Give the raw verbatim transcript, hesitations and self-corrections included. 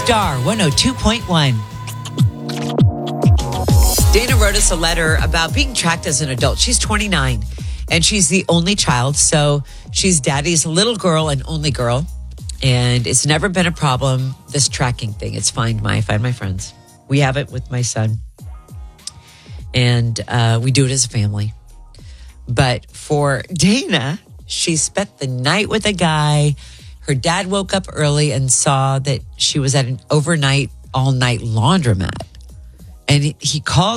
Star one oh two point one. Dana wrote us a letter about being tracked as an adult. She's twenty-nine and she's the only child. So she's daddy's little girl and only girl. And it's never been a problem, this tracking thing. It's Find My, Find My Friends. We have it with my son. And uh, we do it as a family. But for Dana, she spent the night with a guy. Her dad woke up early and saw that she was at an overnight, all-night laundromat. And he called